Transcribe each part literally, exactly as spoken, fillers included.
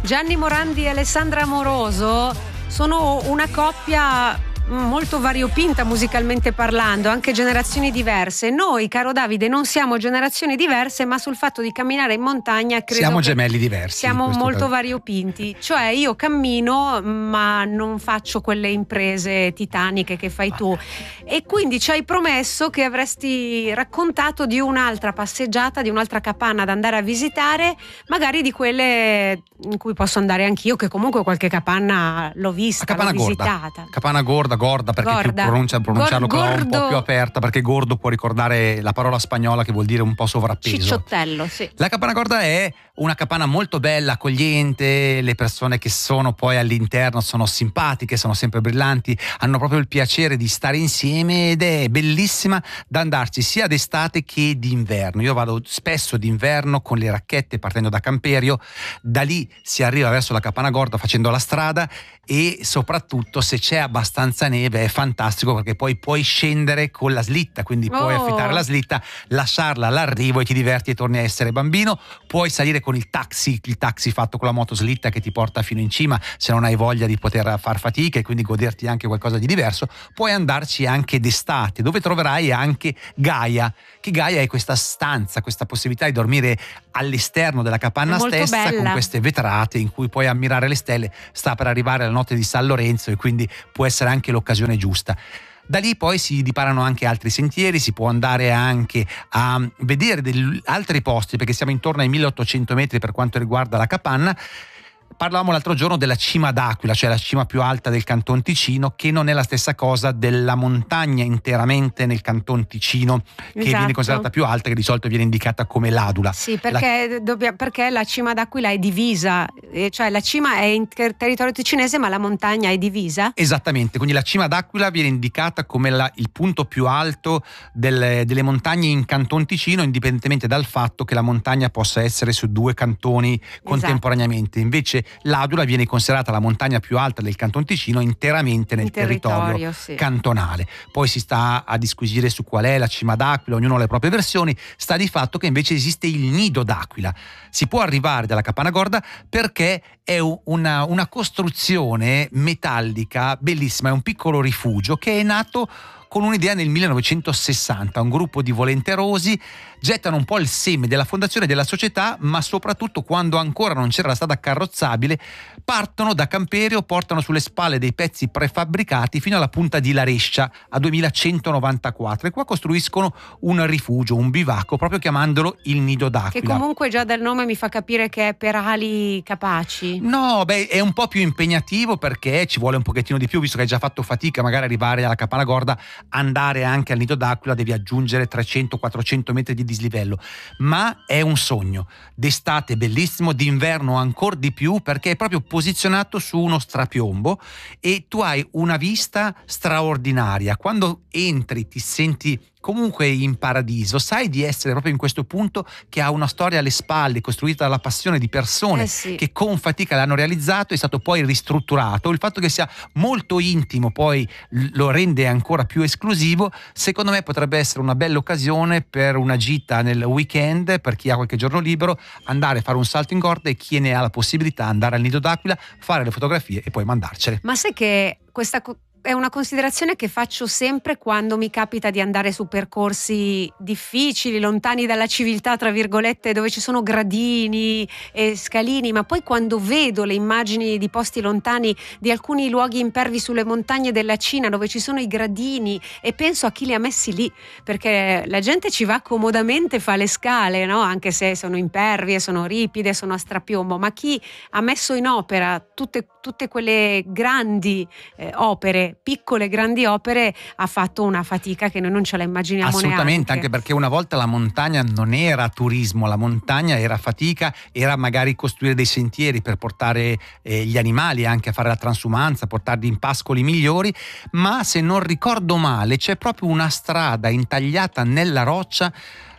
Gianni Morandi e Alessandra Amoroso sono una coppia molto variopinta musicalmente parlando, anche generazioni diverse. Noi, caro Davide, non siamo generazioni diverse, ma sul fatto di camminare in montagna credo siamo che gemelli diversi. Siamo molto caso. variopinti. Cioè io cammino, ma non faccio quelle imprese titaniche che fai tu. E quindi ci hai promesso che avresti raccontato di un'altra passeggiata, di un'altra capanna da andare a visitare, magari di quelle in cui posso andare anch'io, che comunque qualche capanna l'ho vista, Capanna l'ho Gorda. visitata. Capanna Gorda, Gorda, perché Gorda. più pronuncia, pronunciarlo Gor- con la O un po' gordo. più aperta, perché gordo può ricordare la parola spagnola che vuol dire un po' sovrappeso. Cicciottello, sì. La Capanna Gorda è una capanna molto bella, accogliente, le persone che sono poi all'interno sono simpatiche, sono sempre brillanti, hanno proprio il piacere di stare insieme ed è bellissima da andarci sia d'estate che d'inverno. Io vado spesso d'inverno con le racchette partendo da Camperio, da lì si arriva verso la Capanna Gorda facendo la strada e soprattutto se c'è abbastanza neve è fantastico perché poi puoi scendere con la slitta, quindi puoi Oh. affittare la slitta, lasciarla all'arrivo e ti diverti e torni a essere bambino. Puoi salire con il taxi, il taxi fatto con la motoslitta che ti porta fino in cima se non hai voglia di poter far fatica e quindi goderti anche qualcosa di diverso. Puoi andarci anche d'estate, dove troverai anche Gaia, che Gaia è questa stanza, questa possibilità di dormire all'esterno della capanna È molto stessa, bella. con queste vetrate in cui puoi ammirare le stelle. Sta per arrivare la notte di San Lorenzo e quindi può essere anche l'occasione giusta. Da lì poi si diparano anche altri sentieri, si può andare anche a vedere degli altri posti perché siamo intorno ai milleottocento metri per quanto riguarda la capanna. Parlavamo l'altro giorno della cima d'Aquila, cioè la cima più alta del Canton Ticino, che non è la stessa cosa della montagna interamente nel Canton Ticino, che Esatto. viene considerata più alta, che di solito viene indicata come l'Adula. Sì, perché, La... dobbia- perché la cima d'Aquila è divisa, eh, cioè la cima è in ter- territorio ticinese ma la montagna è divisa? Esattamente, quindi la cima d'Aquila viene indicata come la, il punto più alto del, delle montagne in Canton Ticino, indipendentemente dal fatto che la montagna possa essere su due cantoni contemporaneamente. Invece l'Adula viene considerata la montagna più alta del Canton Ticino interamente nel In territorio, territorio sì. cantonale. Poi si sta a disquisire su qual è la cima d'Aquila, ognuno ha le proprie versioni. Sta di fatto che invece esiste il nido d'Aquila. Si può arrivare dalla Capanna Gorda perché è una, una costruzione metallica bellissima, è un piccolo rifugio che è nato con un'idea nel millenovecentosessanta. Un gruppo di volenterosi gettano un po' il seme della fondazione della società, ma soprattutto quando ancora non c'era la strada carrozzabile, partono da Camperio, portano sulle spalle dei pezzi prefabbricati fino alla punta di Larescia a duemilacentonovantaquattro e qua costruiscono un rifugio, un bivacco, proprio chiamandolo il Nido d'Aquila. Che comunque già dal nome mi fa capire che è per ali capaci. No, beh, è un po' più impegnativo perché ci vuole un pochettino di più, visto che hai già fatto fatica magari arrivare alla Capanna Gorda, andare anche al Nido d'Aquila devi aggiungere trecento quattrocento metri di dislivello, ma è un sogno. D'estate bellissimo, d'inverno ancora di più perché è proprio posizionato su uno strapiombo e tu hai una vista straordinaria. Quando entri ti senti comunque in paradiso, sai di essere proprio in questo punto che ha una storia alle spalle, costruita dalla passione di persone Eh sì. che con fatica l'hanno realizzato, è stato poi ristrutturato. Il fatto che sia molto intimo poi lo rende ancora più esclusivo. Secondo me potrebbe essere una bella occasione per una gita nel weekend, per chi ha qualche giorno libero, andare a fare un salto in corda e chi ne ha la possibilità andare al Nido d'Aquila, fare le fotografie e poi mandarcele. Ma sai che questa co- è una considerazione che faccio sempre quando mi capita di andare su percorsi difficili, lontani dalla civiltà, tra virgolette, dove ci sono gradini e scalini, ma poi quando vedo le immagini di posti lontani, di alcuni luoghi impervi sulle montagne della Cina dove ci sono i gradini, e penso a chi li ha messi lì, perché la gente ci va comodamente, fa le scale, no? Anche se sono impervie, sono ripide, sono a strapiombo, ma chi ha messo in opera tutte, tutte quelle grandi eh, opere, piccole grandi opere, ha fatto una fatica che noi non ce la immaginiamo Assolutamente, neanche. anche perché una volta la montagna non era turismo, la montagna era fatica, era magari costruire dei sentieri per portare eh, gli animali anche a fare la transumanza, portarli in pascoli migliori, ma se non ricordo male c'è proprio una strada intagliata nella roccia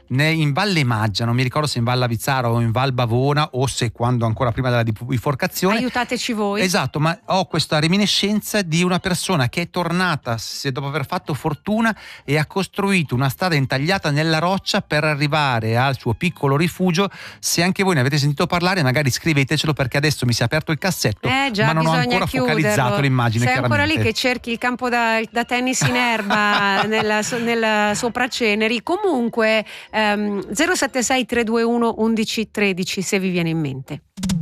ne- in Valle Maggia, non mi ricordo se in Val Avizzara o in Val Bavona, o se quando ancora prima della biforcazione. Aiutateci voi. Esatto, ma ho questa reminiscenza di una persona che è tornata se dopo aver fatto fortuna e ha costruito una strada intagliata nella roccia per arrivare al suo piccolo rifugio. Se anche voi ne avete sentito parlare, magari scrivetecelo, perché adesso mi si è aperto il cassetto, Eh già, ma non ho bisogna ancora chiuderlo. focalizzato l'immagine. Sei ancora chiaramente lì che cerchi il campo da, da tennis in erba nella, nella Sopraceneri. Comunque ehm, zero sette sei tre due uno undici tredici se vi viene in mente.